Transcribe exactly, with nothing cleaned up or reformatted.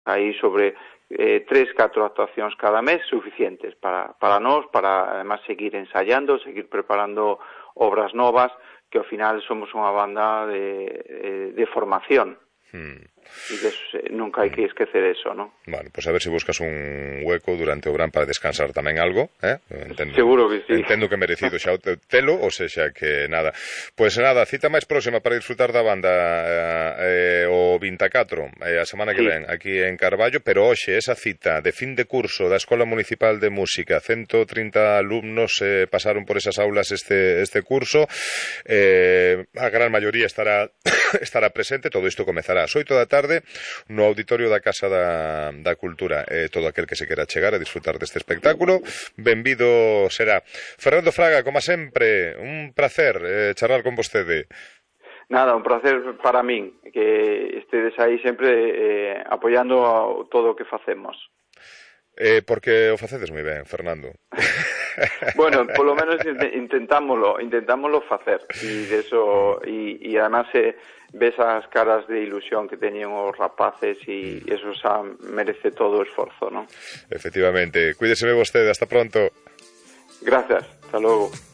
aí sobre eh, tres, catro actuacións cada mes suficientes para, para nós, para además seguir ensayando, seguir preparando obras novas, que ao final somos unha banda de, de formación. Hmm. E des, nunca hai que esquecer eso, ¿no? Bueno, pues a ver se si buscas un hueco durante o verán para descansar tamén algo, eh? Entendo, seguro que sí. Entendo que merecido xa telo, ou sexa que nada. Pois pues nada, cita máis próxima para disfrutar da banda eh, o vinte e catro, eh, a semana que sí. ven, aquí en Carballo, pero hoxe esa cita de fin de curso da Escola Municipal de Música, ciento trinta alumnos eh, pasaron por esas aulas este, este curso, eh, a gran maioría estará estará presente, todo isto comezará ás oito da tarde no auditorio da Casa da, da Cultura. Eh, todo aquel que se quera chegar a disfrutar deste espectáculo, benvido será. Fernando Fraga, como sempre, un placer eh, charlar con vostede. Nada, un placer para min, que estedes aí sempre eh, apoiando a todo o que facemos. Eh, porque o facedes moi ben, Fernando. Bueno, polo menos intentámoslo, intentámoslo facer e de eso e, e además eh, ves as caras de ilusión que teñen os rapaces e eso xa merece todo o esforzo, ¿no? Efectivamente. Cuídeseme vostede, hasta pronto. Gracias, hasta logo.